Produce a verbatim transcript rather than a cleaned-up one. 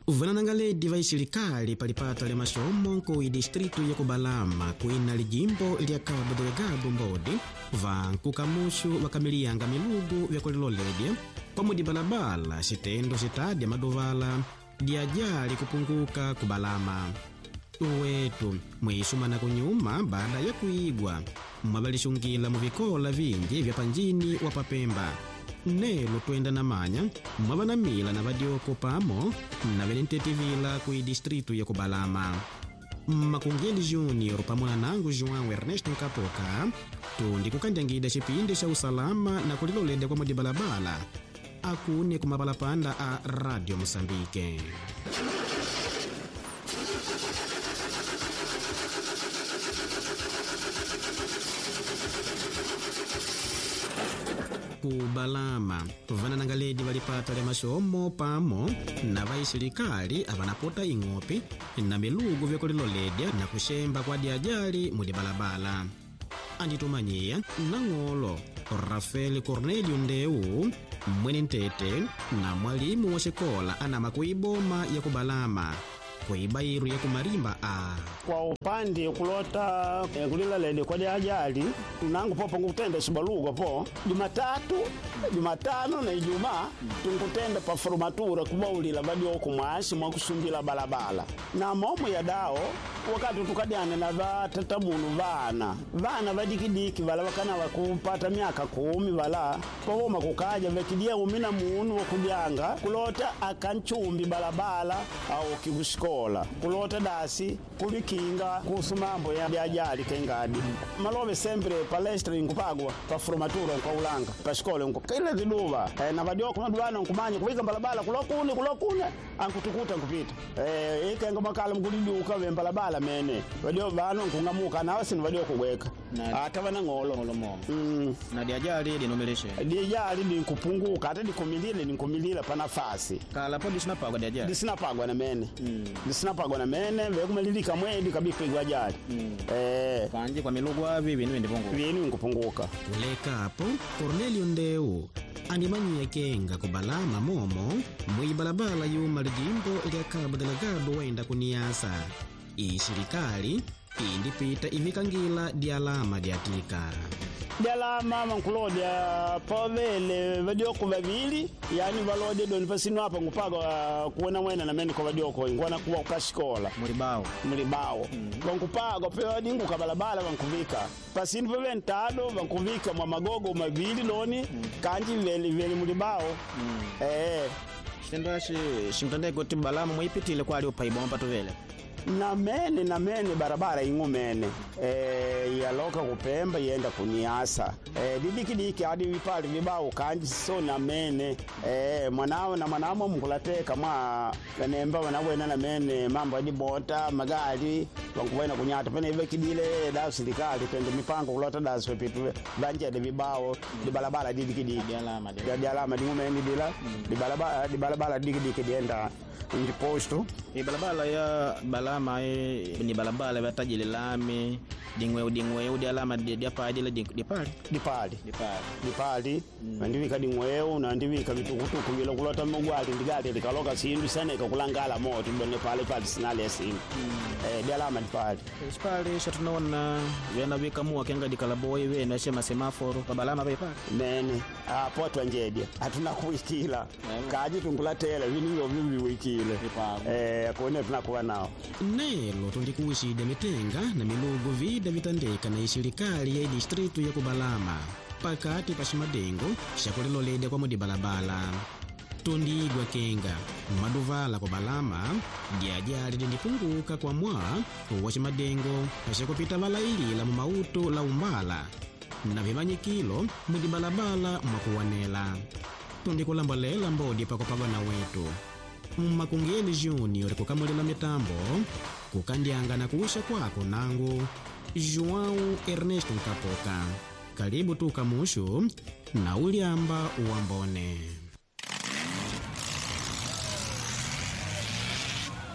Vananangaledi va isirikali palipata le masomo ku distritu ya Kubalama kuina lijimbo lya Cabo Delgado mbodi vanku kamusu vakamilianga milugu vya kuliloledya pamudi balabala sitendo sitadi madovala diajali kupunguka Kubalama. Uwetu mwisumana kunyuma baada ya kuigwa mwabalishungila muvikola vingi vya panjini wa Papemba. Nelo twenda na manya mwabanamila na vadioko pamo na velentetivila kui distritu ya Kubalama. Makungeli Junior pamona nangu João Ernesto Kapoka tundi kukandangida chipindi cha usalama na kulilolede kwa mudi balabala akune kumabalapanda a Radio Mozambique. Kubalama vananangaledi valipata le masomo pamo na vaisirikali avanapota ing'opi na milugu vya kuliloledya na kushemba kwa diajali mudi balabala. Anditumanyia nang'olo Rafael Cornelio Ndeu mwene ntete na mwalimu wa shikola anama kuiboma ya Kubalama kuibairu ya kumarimba a kwa upande kulota eh, kulila lede kwa diajali nangu popo ngutenda sibaluga po Jumatatu Jumatano na Ijumaa tungutenda pa formatura kubaulila badio kumwasi mwa kusumbila balabala na momo ya dao wakati tukadiane na vatata munu vana vana vadikidiki vala wakana wakupata miaka kumi vala pawoma kukaja vekidia umina munu wakudianga kulota akanchumbi balabala au kiguskola kulota dasi kulikinga kuhusu mambo ya diajali kengadi malobe sempre palestra nkupagwa pa formatura kwa ulanga pa skola nko kile ziduva e, na vadio kuna duana nkumanya kuwika balabala kulokune kulokune ankutukuta nkupita eh ikenga makala mkuliduka ve balabala mene vadio vano nkungamuka nawe sinu vadio kuweka atavana ngolo ngolo mo mm. na diajali dinomeleshe diajali ni kupunguka hata dikomilile ni kumilila pa nafasi kala po disinapagwa diajali disinapagwa na mene mm. disinapagwa na mene vekumalilika mwedi kabikwa ajali mm. eh kanje kwa milugu avi vinu ndipunguka vinu nkupunguka uleka hapo Cornelio Ndeu andimanyia kenga Kubalama momo mwibalabala yuma lijimbo lya Cabo Delgado wenda kuniasa isirikali indipita ivikangila dialama diatika dialama mankulodya povele vadioko vavili yani valodye doni pasino hapa ngupaga kuona mwena na meni kwa vadioko ngwana kuwa ukashikola mulibao mulibao mm. vankupaga pewa dingu kabalabala vankuvika pasino pove ntado vankuvika mwa magogo mavili loni mm. kanji veli veli mulibao mm. eh shitendashi shimtandai kuti Balama mwipitile kwa alio paiboma patovele na mene na mene barabara ingumene eh yaloka kupemba yenda kuniasa eh didikidiki hadi vipali vibao kanji so na mene eh mwanao na mwanamo mkulateka mwa kanemba wanawena na mene mambo hadi bota magari wankuwena kunyata pene hivi kidile da serikali pende mipango kulota da sopitu banje de vibao di barabara didikidiki dialama dialama dingumene dila di barabara di barabara didikidiki dienda ndi posto e balabala ya Balama e ni balabala ya tajile lami dingwe dingwe udi alama dia padi la dipali dipali dipali dipali ndivika dingwe na ndivika vitukutu kuvila kulota mugwali ndigati likaloka sindu sana ikakulangala moto ndone pale pale sinali ya sindu eh dia alama dipali dipali shatunaona yana vika muwa kenga dikalaboy we na shema semaforo pa Balama pa pale nene ah poto njedia hatuna kuikila kaji tungulatela vini vivi wiki eh akuone tunakuwa nao nelo tundikuishide mitenga na milugu vida vitandeka na isirikali ya distritu ya Kubalama pakati pashimadengo shakulilolede kwa mudi balabala tundigwa kenga maduvala Kubalama diajali dindipunguka kwa mwa washimadengo pashakupita valailila mu mauto la umbala na vimanyikilo mudi balabala mwakuwanela tundikulambalela mbodi pakupagwa na wetu Makungeli Junior kukamulila mitambo kukandianga na kuisha kwako nangu João Ernesto Kapoka. Karibu tukamushu na uliamba uambone.